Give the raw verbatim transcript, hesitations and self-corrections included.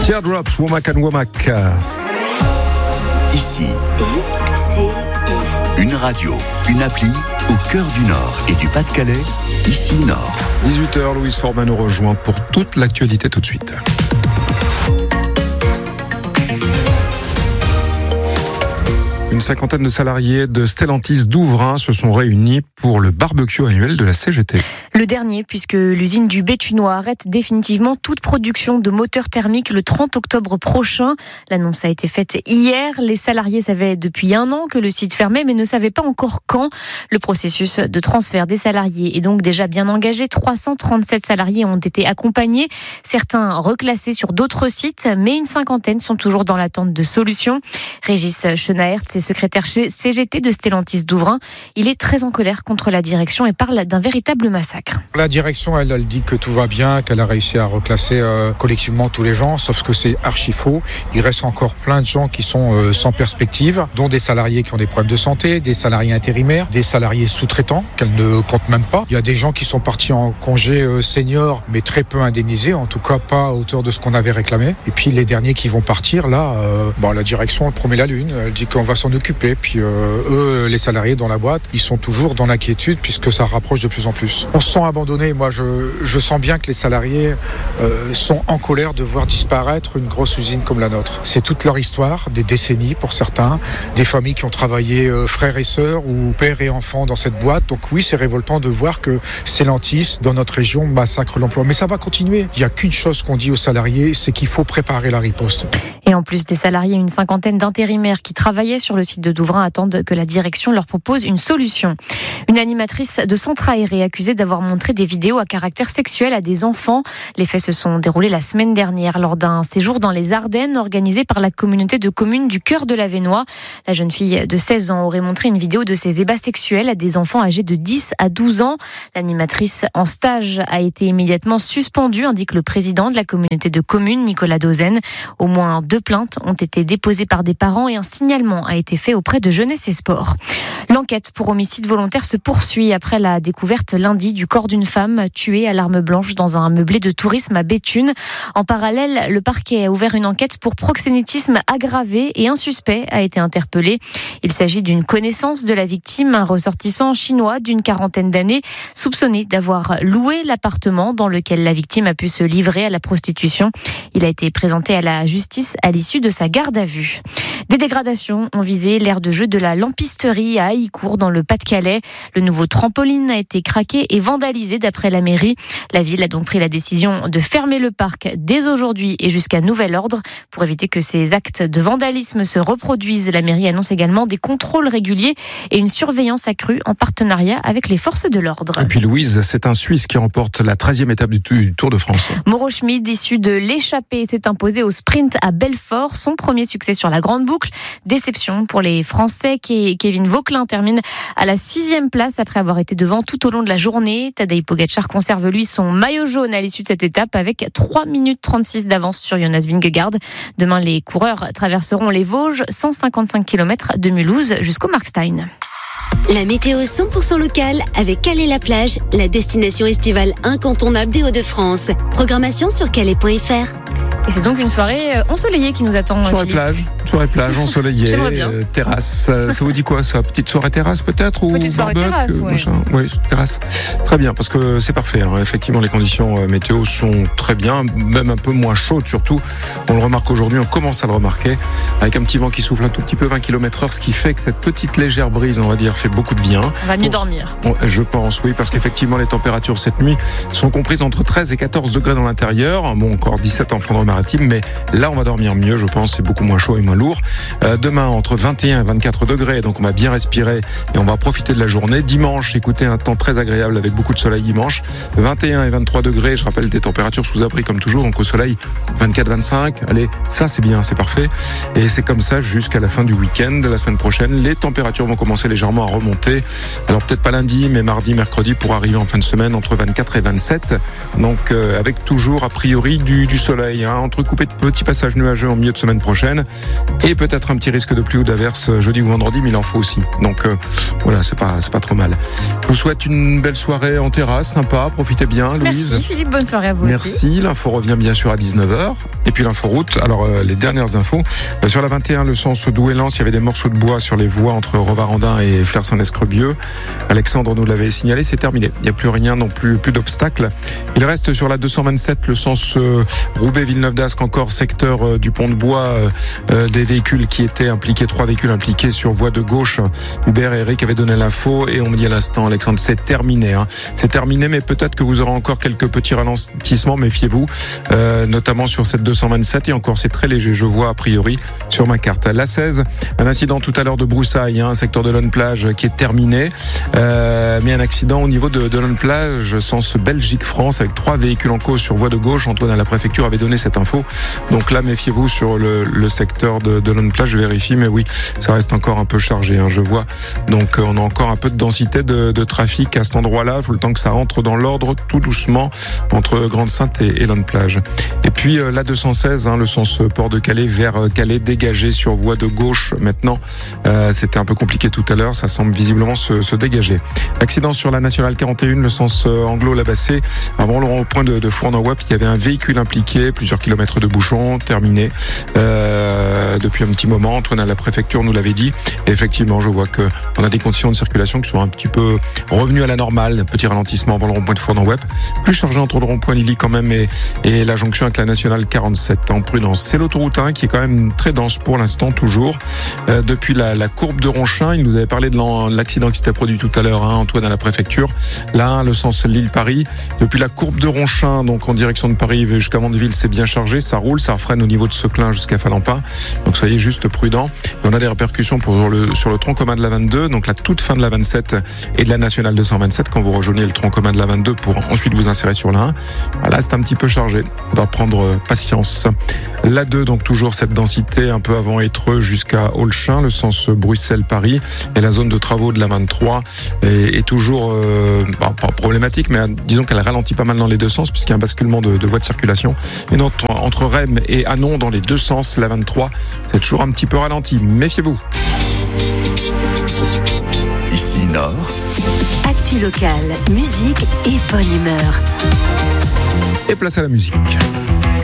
Teardrops, Womack and Womack. Ici, I C I. une radio, une appli au cœur du Nord et du Pas-de-Calais, ici Nord. dix-huit heures, Louise Forman nous rejoint pour toute l'actualité tout de suite. Une cinquantaine de salariés de Stellantis Douvrin se sont réunis pour le barbecue annuel de la C G T. Le dernier, puisque l'usine du Béthunois arrête définitivement toute production de moteurs thermiques le trente octobre prochain. L'annonce a été faite hier. Les salariés savaient depuis un an que le site fermait, mais ne savaient pas encore quand. Le processus de transfert des salariés est donc déjà bien engagé. trois cent trente-sept salariés ont été accompagnés, certains reclassés sur d'autres sites, mais une cinquantaine sont toujours dans l'attente de solutions. Régis Chenaert, c'est secrétaire chez C G T de Stellantis Douvrin. Il est très en colère contre la direction et parle d'un véritable massacre. La direction, elle, elle dit que tout va bien, qu'elle a réussi à reclasser euh, collectivement tous les gens, sauf que c'est archi faux. Il reste encore plein de gens qui sont euh, sans perspective, dont des salariés qui ont des problèmes de santé, des salariés intérimaires, des salariés sous-traitants qu'elle ne compte même pas. Il y a des gens qui sont partis en congé euh, senior, mais très peu indemnisés, en tout cas pas à hauteur de ce qu'on avait réclamé. Et puis les derniers qui vont partir, là, euh, bon, la direction elle promet la lune, elle dit qu'on va s'en occuper. Puis euh, eux, les salariés dans la boîte, ils sont toujours dans l'inquiétude puisque ça rapproche de plus en plus. On se sent abandonné. Moi, je, je sens bien que les salariés euh, sont en colère de voir disparaître une grosse usine comme la nôtre. C'est toute leur histoire, des décennies pour certains, des familles qui ont travaillé euh, frères et sœurs ou pères et enfants dans cette boîte. Donc oui, c'est révoltant de voir que Stellantis, dans notre région, massacre l'emploi. Mais ça va continuer. Il n'y a qu'une chose qu'on dit aux salariés, c'est qu'il faut préparer la riposte. Et en plus des salariés, une cinquantaine d'intérimaires qui travaillaient sur le site de Douvrin attendent que la direction leur propose une solution. Une animatrice de centre aéré accusée d'avoir montré des vidéos à caractère sexuel à des enfants. Les faits se sont déroulés la semaine dernière lors d'un séjour dans les Ardennes organisé par la communauté de communes du Cœur de l'Avesnois. La jeune fille de seize ans aurait montré une vidéo de ses ébats sexuels à des enfants âgés de dix à douze ans. L'animatrice en stage a été immédiatement suspendue, indique le président de la communauté de communes, Nicolas Dozen. Au moins deux plaintes ont été déposées par des parents et un signalement a été fait auprès de Jeunesse et Sport. L'enquête pour homicide volontaire se poursuit après la découverte lundi du corps d'une femme tuée à l'arme blanche dans un meublé de tourisme à Béthune. En parallèle, le parquet a ouvert une enquête pour proxénétisme aggravé et un suspect a été interpellé. Il s'agit d'une connaissance de la victime, un ressortissant chinois d'une quarantaine d'années, soupçonné d'avoir loué l'appartement dans lequel la victime a pu se livrer à la prostitution. Il a été présenté à la justice à l'issue de sa garde à vue. Des dégradations ont visé l'aire de jeu de la Lampisterie à Haïcourt dans le Pas-de-Calais. Le nouveau trampoline a été craqué et vandalisé d'après la mairie. La ville a donc pris la décision de fermer le parc dès aujourd'hui et jusqu'à nouvel ordre. Pour éviter que ces actes de vandalisme se reproduisent, la mairie annonce également des contrôles réguliers et une surveillance accrue en partenariat avec les forces de l'ordre. Et puis Louise, c'est un Suisse qui remporte la treizième étape du Tour de France. Mauro Schmid, issu de l'échappée, s'est imposé au sprint à Belfort. Son premier succès sur la grande boucle. Déception pour les Français. Kevin Vauquelin termine à la sixième place après avoir été devant tout au long de la journée. Tadej Pogacar conserve lui son maillot jaune à l'issue de cette étape avec trois minutes trente-six d'avance sur Jonas Vingegaard. Demain, les coureurs traverseront les Vosges, cent cinquante-cinq kilomètres de Mulhouse jusqu'au Markstein. La météo cent pour cent locale avec Calais-la-Plage, la destination estivale incontournable des Hauts-de-France. Programmation sur calais point f r. Et c'est donc une soirée ensoleillée qui nous attend. Soirée Philippe. plage, soirée plage ensoleillée, J'aimerais bien. euh, terrasse. Ça vous dit quoi ça? Petite soirée terrasse peut-être ou Petite soirée barbecue, terrasse, ouais. machin. Oui, terrasse. Très bien, parce que c'est parfait. Hein. Effectivement, les conditions euh, météo sont très bien, même un peu moins chaudes surtout. On le remarque aujourd'hui, on commence à le remarquer, avec un petit vent qui souffle un tout petit peu, vingt kilomètres heure, ce qui fait que cette petite légère brise, on va dire, fait beaucoup de bien. On va mieux Pour... dormir. Bon, je pense, oui, parce qu'effectivement, les températures cette nuit sont comprises entre treize et quatorze degrés dans l'intérieur. Bon, encore dix-sept en Flandre-Maritime, mais là, on va dormir mieux, je pense. C'est beaucoup moins chaud et moins lourd. Euh, demain, entre vingt et un et vingt-quatre degrés, donc on va bien respirer et on va profiter de la journée. Dimanche, écoutez, un temps très agréable avec beaucoup de soleil dimanche. vingt et un et vingt-trois degrés, je rappelle, des températures sous abri comme toujours, donc au soleil, vingt-quatre vingt-cinq. Allez, ça c'est bien, c'est parfait. Et c'est comme ça jusqu'à la fin du week-end. La semaine prochaine, les températures vont commencer légèrement à remonter. Alors peut-être pas lundi, mais mardi, mercredi, pour arriver en fin de semaine entre vingt-quatre et vingt-sept. Donc euh, avec toujours, a priori, du, du soleil. Hein. entrecoupé de petits passages nuageux en milieu de semaine prochaine et peut-être un petit risque de pluie ou d'averse jeudi ou vendredi, mais il en faut aussi. Donc euh, voilà, c'est pas c'est pas trop mal. Je vous souhaite une belle soirée en terrasse, sympa, profitez bien, Louise. Merci Philippe, bonne soirée à vous Merci. aussi. Merci, l'info revient bien sûr à dix-neuf heures. Et puis l'info route, alors euh, les dernières infos. Euh, sur la vingt et un, le sens Douai-Lens, il y avait des morceaux de bois sur les voies entre Rovarandin et Flers-en-Escrebieux. Alexandre nous l'avait signalé, c'est terminé. Il n'y a plus rien non plus, plus d'obstacles. Il reste sur la deux cent vingt-sept, le sens euh, Roubaix-Villeneuve-d'Ascq, encore secteur euh, du pont de bois, euh, euh, des véhicules qui étaient impliqués, trois véhicules impliqués sur voie de gauche. Hubert et Eric avaient donné l'info et on me dit à l'instant, Alexandre, c'est terminé. Hein. C'est terminé, mais peut-être que vous aurez encore quelques petits ralentissements, méfiez-vous, euh, notamment sur cette deux cent vingt-sept et encore c'est très léger, je vois a priori sur ma carte. La seize, un incident tout à l'heure de broussailles, hein, secteur de Lonne-Plage qui est terminé, euh, mais un accident au niveau de, de Lonne-Plage, sens Belgique-France, avec trois véhicules en cause sur voie de gauche. Antoine à la préfecture avait donné cette info, donc là méfiez-vous sur le, le secteur de, de Lonne-Plage, je vérifie, mais oui, ça reste encore un peu chargé, hein, je vois, donc on a encore un peu de densité de, de trafic à cet endroit-là, il faut le temps que ça rentre dans l'ordre tout doucement entre Grande-Synthe et, et Lonne-Plage. Et puis euh, la deux cent seize, hein, le sens Port de Calais vers Calais, dégagé sur voie de gauche maintenant. Euh, c'était un peu compliqué tout à l'heure, ça semble visiblement se, se dégager. Accident sur la nationale quarante et un, le sens Anglo-Labassé. Avant le rond-point de, de Fournes-en-Wap, il y avait un véhicule impliqué, plusieurs kilomètres de bouchons, terminé euh, depuis un petit moment. Antoine à la préfecture nous l'avait dit. Et effectivement, je vois que on a des conditions de circulation qui sont un petit peu revenues à la normale. Petit ralentissement avant le rond-point de Fournes-en-Wap. Plus chargé entre le rond-point Lily quand même et, et la jonction avec la nationale quarante-sept en prudence. C'est l'autoroute un qui est quand même très dense pour l'instant toujours. Euh, depuis la, la courbe de Ronchin, il nous avait parlé de l'accident qui s'était produit tout à l'heure, hein, Antoine à la préfecture. Là, le sens Lille-Paris. Depuis la courbe de Ronchin, donc en direction de Paris jusqu'à Mandeville, c'est bien chargé, ça roule, ça freine au niveau de Seclin jusqu'à Falampin. Donc soyez juste prudents. Et on a des répercussions pour le, sur le tronc commun de la vingt-deux, donc la toute fin de la vingt-sept et de la nationale deux cent vingt-sept quand vous rejoignez le tronc commun de la vingt-deux pour ensuite vous insérer sur la un. Là, c'est un petit peu chargé. On doit prendre patience. La deux, donc toujours cette densité un peu avant Étreux jusqu'à Olchin, le sens Bruxelles-Paris, et la zone de travaux de la vingt-trois est, est toujours euh, bah, pas problématique, mais disons qu'elle ralentit pas mal dans les deux sens puisqu'il y a un basculement de, de voie de circulation. Et entre, entre Rennes et Hanon, dans les deux sens, la vingt-trois, c'est toujours un petit peu ralenti. Méfiez-vous. Ici Nord. Actu locale, musique et bonne humeur. Et place à la musique.